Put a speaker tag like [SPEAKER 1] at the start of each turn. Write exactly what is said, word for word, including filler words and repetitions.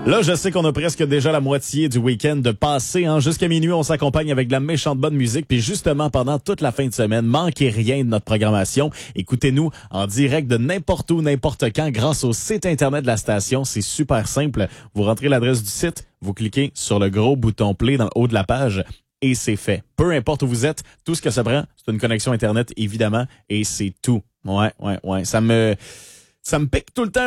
[SPEAKER 1] Là, je sais qu'on a presque déjà la moitié du week-end de passé. Hein. Jusqu'à minuit, on s'accompagne avec de la méchante bonne musique. Puis justement, pendant toute la fin de semaine, manquez rien de notre programmation. Écoutez-nous en direct de n'importe où, n'importe quand, grâce au site Internet de la station. C'est super simple. Vous rentrez l'adresse du site, vous cliquez sur le gros bouton play dans le haut de la page et c'est fait. Peu importe où vous êtes, tout ce que ça prend, c'est une connexion Internet, évidemment, et c'est tout. Ouais, ouais, ouais. Ça me, ça me pique tout le temps.